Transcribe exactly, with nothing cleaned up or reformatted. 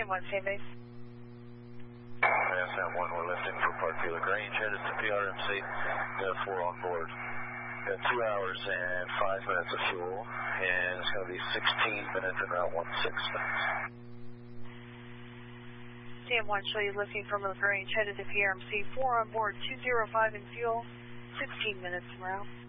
Sam one, same base. Sam one, we're lifting for Parkview Lagrange, headed to P R M C. We have four on board. We have two hours and five minutes of fuel, and it's going to be sixteen minutes and route one six minutes. Sam one, show you lifting from Lagrange, headed to P R M C. Four on board, two oh five in fuel, sixteen minutes en route.